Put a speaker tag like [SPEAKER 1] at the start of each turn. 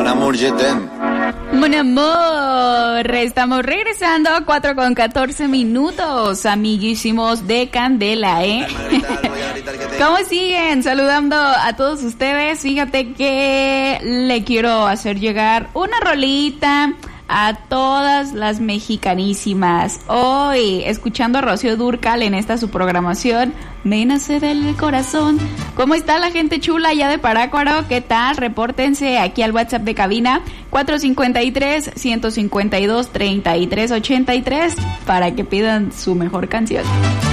[SPEAKER 1] amour, je t'aime.
[SPEAKER 2] Mon amor, estamos regresando a 4:14, amiguísimos de Candela, ¿eh? ¿Cómo siguen? Saludando a todos ustedes. Fíjate que le quiero hacer llegar una rolita a todas las mexicanísimas. Hoy, escuchando a Rocío Dúrcal en esta su programación, me nace del corazón. ¿Cómo está la gente chula allá de Parácuaro? ¿Qué tal? Repórtense aquí al WhatsApp de cabina 453-152-3383 para que pidan su mejor canción.